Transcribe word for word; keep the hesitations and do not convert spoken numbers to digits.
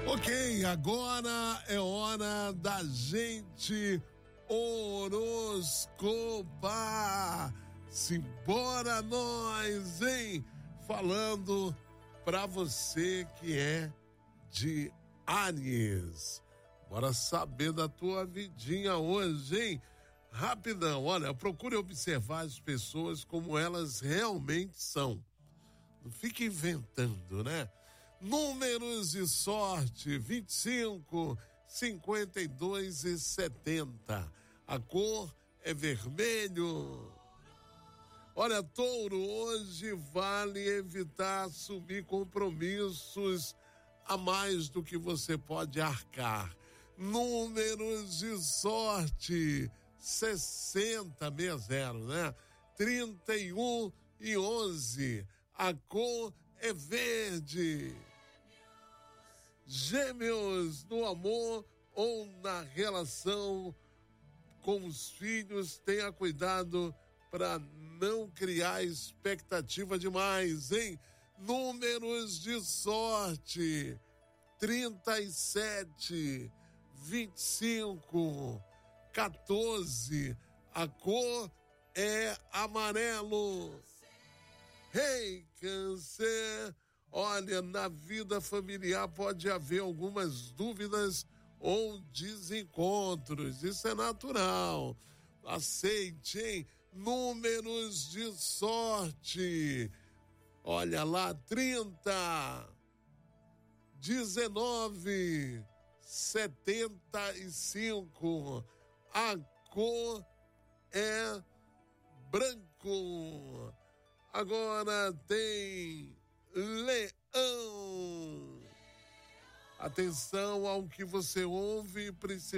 Ok, agora é hora da gente horoscopar. Simbora nós, hein? Falando pra você que é de Áries. Bora saber da tua vidinha hoje, hein? Rapidão, olha, procure observar as pessoas como elas realmente são. Não fique inventando, né? Números de sorte: vinte e cinco, cinquenta e dois e setenta. A cor é vermelho. Olha, Touro, hoje vale evitar assumir compromissos a mais do que você pode arcar. Números de sorte: sessenta, sessenta, né? trinta e um e onze. A cor é verde. Gêmeos, no amor ou na relação com os filhos, tenha cuidado para não criar expectativa demais, hein? Números de sorte: trinta e sete, vinte e cinco, quatorze. A cor é amarelo. Ei, hey, Câncer, olha, na vida familiar pode haver algumas dúvidas ou desencontros, isso é natural. Aceite, hein? Números de sorte: olha lá, trinta, dezenove, setenta e cinco. A cor é branco. Agora tem Leão. Atenção ao que você ouve, principalmente